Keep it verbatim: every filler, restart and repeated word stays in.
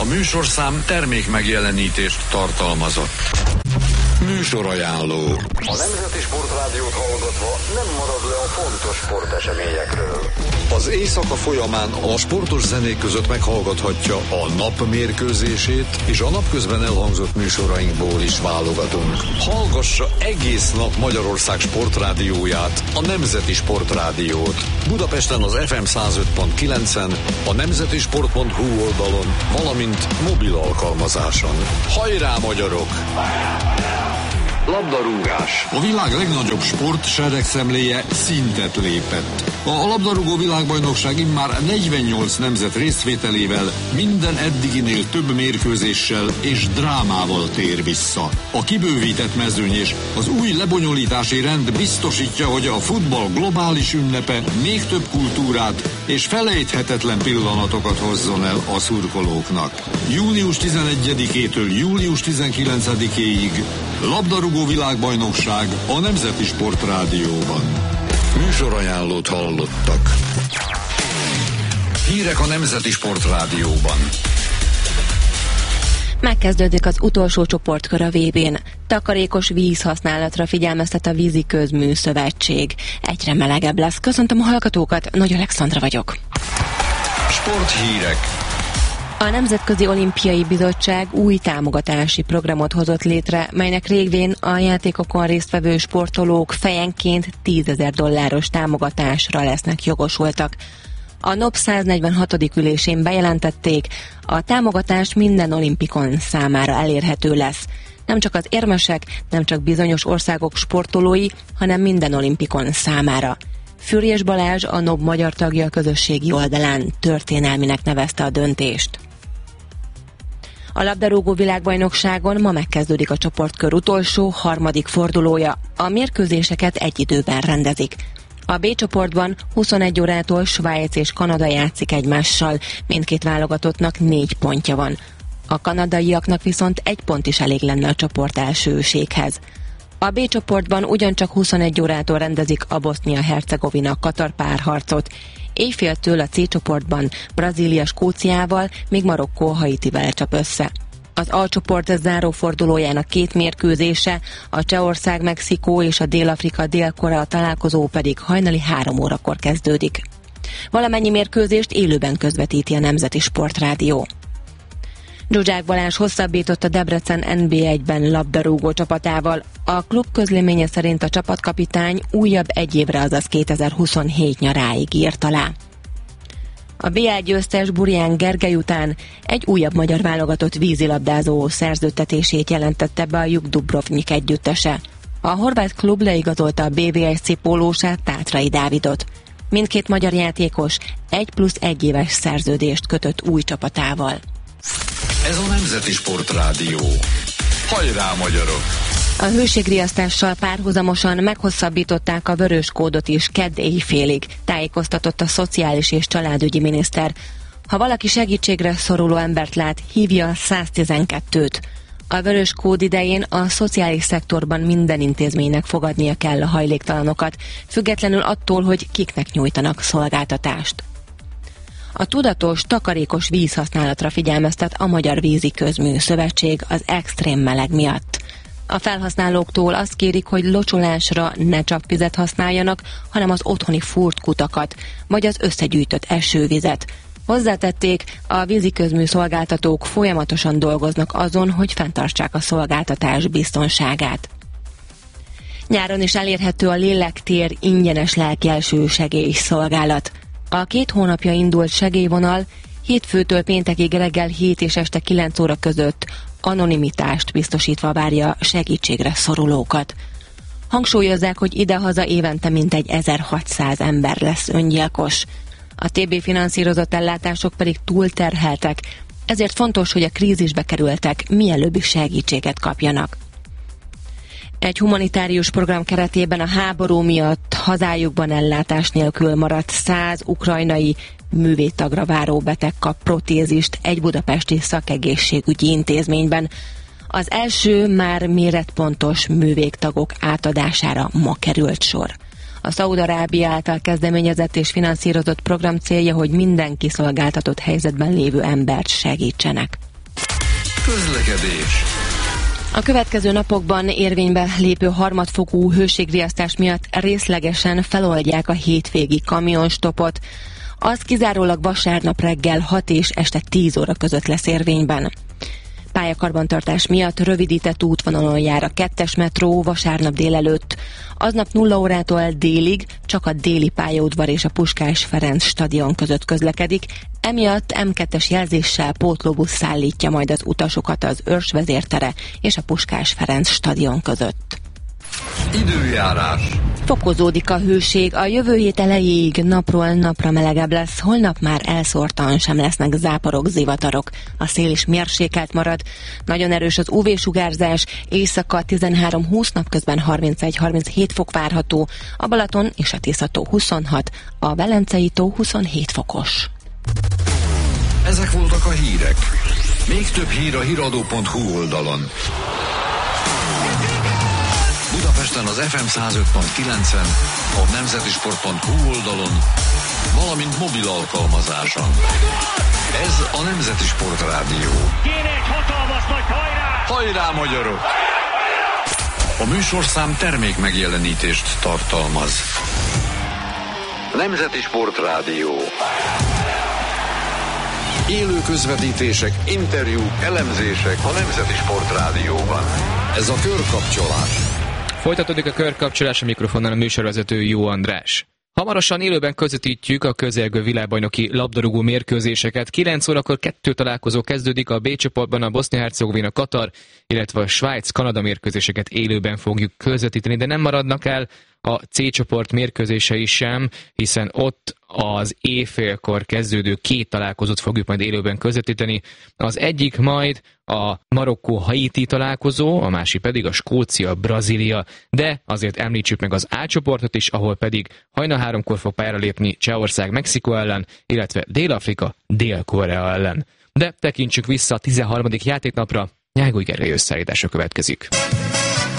A műsorszám termék megjelenítést tartalmazott. Műsorajánló. A Nemzeti Sportrádiót hallgatva nem marad le a fontos sporteseményekről. Az éjszaka folyamán a sportos zenék között meghallgathatja a nap mérkőzését, és a napközben elhangzott műsorainkból is válogatunk. Hallgassa egész nap Magyarország sportrádióját, a Nemzeti Sportrádiót. Budapesten az ef em száz öt pont kilencen, a nemzetisport pont hu oldalon, valamint mobil alkalmazáson. Hajrá, magyarok! Labdarúgás. A világ legnagyobb sport seregszemléje szintet lépett. A labdarúgó világbajnokság immár negyvennyolc nemzet részvételével minden eddiginél több mérkőzéssel és drámával tér vissza. A kibővített mezőny és az új lebonyolítási rend biztosítja, hogy a futball globális ünnepe még több kultúrát és felejthetetlen pillanatokat hozzon el a szurkolóknak. június tizenegyedikétől július tizenkilencedikéig labdarúgó világbajnokság a Nemzeti Sportrádióban. Műsorajánlót hallottak. Hírek a Nemzeti Sportrádióban. Megkezdődik az utolsó csoportkör a vé bén. Takarékos vízhasználatra figyelmeztet a Vízi Közmű Szövetség. Egyre melegebb lesz. Köszöntöm a hallgatókat, Nagy Alexandra vagyok. Sporthírek. A Nemzetközi Olimpiai Bizottság új támogatási programot hozott létre, melynek révén a játékokon résztvevő sportolók fejenként tízezer dolláros támogatásra lesznek jogosultak. A en o pé száznegyvenhatodik ülésén bejelentették, a támogatás minden olimpikon számára elérhető lesz. Nem csak az érmesek, nem csak bizonyos országok sportolói, hanem minden olimpikon számára. Füriyes Balázs, a en o pé magyar tagja a közösségi oldalán történelminek nevezte a döntést. A labdarúgó világbajnokságon ma megkezdődik a csoportkör utolsó, harmadik fordulója. A mérkőzéseket egy időben rendezik. A B csoportban huszonegy órától Svájc és Kanada játszik egymással, mindkét válogatottnak négy pontja van. A kanadaiaknak viszont egy pont is elég lenne a csoport elsőséghez. A B csoportban ugyancsak huszonegy órától rendezik a Bosznia-Hercegovina-Katar párharcot. Éjféltől a C csoportban Brazília Skóciával, míg Marokkó Haitivel csap össze. Az A csoport záró fordulójának két mérkőzése, a Csehország, Mexikó és a Dél-Afrika Dél-Korea találkozó pedig hajnali három órakor kezdődik. Valamennyi mérkőzést élőben közvetíti a Nemzeti Sportrádió. Zsuzsák Balázs hosszabbított a Debrecen en bé egyben labdarúgó csapatával. A klub közleménye szerint a csapatkapitány újabb egy évre, azaz kétezer-huszonhét nyaráig írt alá. A bé egy győztes Burján Gergely után egy újabb magyar válogatott vízilabdázó szerződtetését jelentette be a Juk Dubrovnik együttese. A horvát klub leigazolta a bé vé es cé pólósát, Tátrai Dávidot. Mindkét magyar játékos egy plusz egy éves szerződést kötött új csapatával. Ez a Nemzeti Sportrádió. Hajrá, magyarok! A hőségriasztással párhuzamosan meghosszabbították a vörös kódot is kedd éjfélig, tájékoztatott a szociális és családügyi miniszter. Ha valaki segítségre szoruló embert lát, hívja a száztizenkettőt. A vörös kód idején a szociális szektorban minden intézménynek fogadnia kell a hajléktalanokat, függetlenül attól, hogy kiknek nyújtanak szolgáltatást. A tudatos, takarékos vízhasználatra figyelmeztet a Magyar Vízi Közmű Szövetség az extrém meleg miatt. A felhasználóktól azt kérik, hogy locsolásra ne csapvizet használjanak, hanem az otthoni fúrt kutakat, vagy az összegyűjtött esővizet. Hozzátették, a víziközmű szolgáltatók folyamatosan dolgoznak azon, hogy fenntartsák a szolgáltatás biztonságát. Nyáron is elérhető a Lélektér ingyenes lelkielső segély szolgálat. A két hónapja indult segélyvonal hétfőtől péntekig reggel hét és este kilenc óra között anonimitást biztosítva várja segítségre szorulókat. Hangsúlyozzák, hogy idehaza évente mintegy ezerhatszáz ember lesz öngyilkos. A té bé finanszírozott ellátások pedig túlterheltek, ezért fontos, hogy a krízisbe kerültek mielőbbi segítséget kapjanak. Egy humanitárius program keretében a háború miatt hazájukban ellátás nélkül maradt száz ukrajnai művéttagra váró beteg kap protézist egy budapesti szakegészségügyi intézményben. Az első már méretpontos művégtagok átadására ma került sor. A Szaúd-Arábia által kezdeményezett és finanszírozott program célja, hogy minden kiszolgáltatott helyzetben lévő embert segítsenek. Közlekedés. A következő napokban érvénybe lépő harmadfokú hőségriasztás miatt részlegesen feloldják a hétvégi kamionstopot. Az kizárólag vasárnap reggel hat és este tíz óra között lesz érvényben. Pályakarbantartás miatt rövidített útvonalon jár a kettes metró vasárnap délelőtt. Aznap nulla órától délig csak a déli pályaudvar és a Puskás Ferenc stadion között közlekedik, emiatt em kettes jelzéssel pótlóbusz szállítja majd az utasokat az Őrs vezértere és a Puskás Ferenc stadion között. Időjárás. Fokozódik a hőség, a jövő hét elejéig napról napra melegebb lesz, holnap már elszórtan sem lesznek záporok, zivatarok. A szél is mérsékelt marad, nagyon erős az ú vé-sugárzás, éjszaka tizenhárom húsz, napközben harmincegy harminchét fok várható, a Balaton és a Tisza-tó huszonhat, a Velencei tó huszonhét fokos. Ezek voltak a hírek. Még több hír a híradó pont hú oldalon. Budapesten az ef em száz öt pont kilencen, a nemzetisport pont hú oldalon, valamint mobil alkalmazáson. Ez a Nemzeti Sport Rádió. Kéne egy hatalmas nagy hajrá! Hajrá, magyarok! A műsorszám termék megjelenítést tartalmaz. Nemzeti Sport Rádió. Élő közvetítések, interjúk, elemzések a Nemzeti Sport Rádióban. Ez a körkapcsolás. Folytatódik a körkapcsolás, a mikrofonnál a műsorvezető Jó András. Hamarosan élőben közvetítjük a közelgő világbajnoki labdarúgó mérkőzéseket. kilenc órakor kettő találkozó kezdődik, a B csoportban a Bosznia-Hercegovina, Katar, illetve a Svájc-Kanada mérkőzéseket élőben fogjuk közvetíteni, de nem maradnak el a C csoport mérkőzései sem, hiszen ott az éjfélkor kezdődő két találkozót fogjuk majd élőben közvetíteni. Az egyik majd a Marokkó-Haiti találkozó, a másik pedig a Skócia-Brazília, de azért említsük meg az A csoportot is, ahol pedig hajnal háromkor fog pályára lépni Csehország Mexikó ellen, illetve Dél-Afrika Dél-Korea ellen. De tekintsük vissza a tizenharmadik játéknapra, Nyágoly Gergely összeállítása következik.